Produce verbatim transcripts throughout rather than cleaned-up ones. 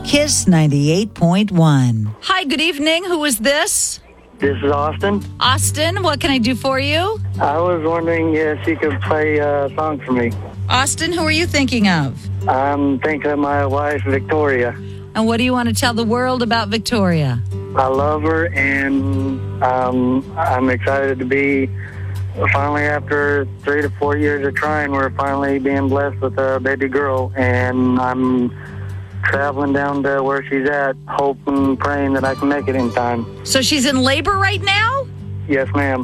Kiss ninety-eight point one. Hi, good evening. Who is this? This is Austin. Austin, what can I do for you? I was wondering if you could play a song for me. Austin, who are you thinking of? I'm thinking of my wife, Victoria. And what do you want to tell the world about Victoria? I love her, and um, I'm excited to be, finally, after three to four years of trying, we're finally being blessed with a baby girl, and I'm traveling down to where she's at, hoping, praying that I can make it in time. So she's in labor right now? Yes, ma'am.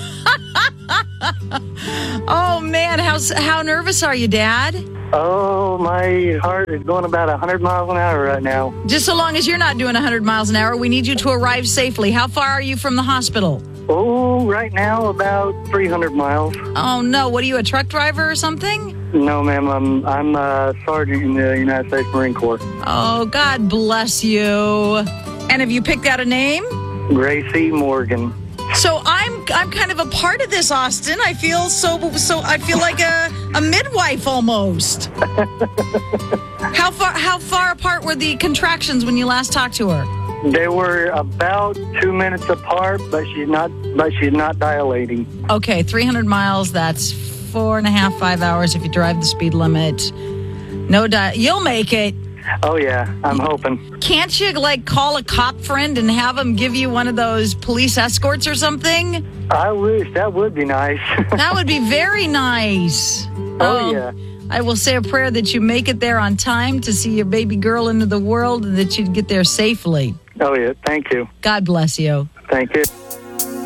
Oh, man, how, how nervous are you, Dad? Oh, my heart is going about one hundred miles an hour right now. Just so long as you're not doing one hundred miles an hour, we need you to arrive safely. How far are you from the hospital? Oh, right now, about three hundred miles. Oh, no. What are you, a truck driver or something? No, ma'am. I'm, I'm a sergeant in the United States Marine Corps. Oh, God bless you. And have you picked out a name? Gracie Morgan. So I'm I'm kind of a part of this, Austin. I feel so so I feel like a, a midwife almost. How far how far apart were the contractions when you last talked to her? They were about two minutes apart, but she's not but she's not dilating. Okay, three hundred miles. That's four and a half, five hours if you drive the speed limit. No di- You'll make it. Oh, yeah, I'm hoping. Can't you, like, call a cop friend and have him give you one of those police escorts or something? I wish. That would be nice. That would be very nice. Oh, um, yeah. I will say a prayer that you make it there on time to see your baby girl into the world and that you'd get there safely. Oh, yeah. Thank you. God bless you. Thank you.